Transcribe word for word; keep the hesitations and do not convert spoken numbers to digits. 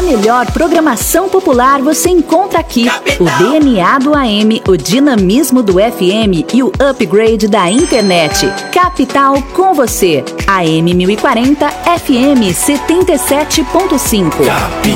melhor programação popular você encontra aqui. Capital. O D N A do A M, o dinamismo do F M e o upgrade da internet. Capital com você. A M mil e quarenta, F M setenta e sete ponto cinco. Capital.